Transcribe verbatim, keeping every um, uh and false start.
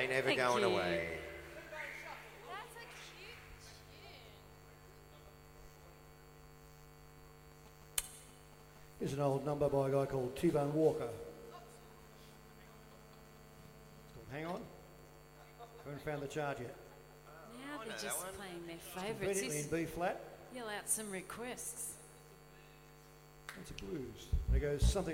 Ain't Never Thank Going you. Away. That's a cute tune. Here's an old number by a guy called T-Bone Walker. It's called Hang On. Haven't found the chart yet. Now I they're know just that one. playing their favourites. Conveniently in Just B flat. yell out some requests. That's a blues. And it goes something